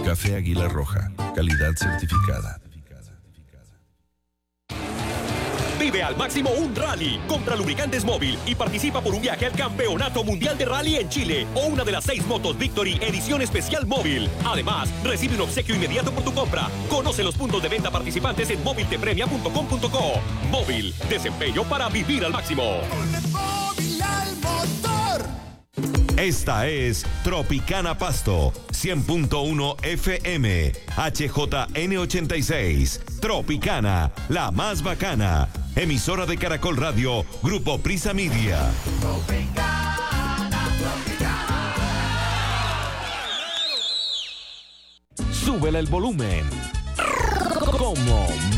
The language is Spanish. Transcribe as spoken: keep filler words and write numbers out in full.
Café Águila Roja, calidad certificada. Vive al máximo un rally. Compra lubricantes Móvil y participa por un viaje al Campeonato Mundial de Rally en Chile o una de las seis motos Victory edición especial Móvil. Además, recibe un obsequio inmediato por tu compra. Conoce los puntos de venta participantes en móvil te premia punto com punto co. Móvil, desempeño para vivir al máximo. Móvil al motor. Esta es Tropicana Pasto, cien punto uno F M, H J N ochenta y seis. Tropicana, la más bacana. Emisora de Caracol Radio, Grupo Prisa Media. Tropicana, Tropicana. Súbele el volumen. Como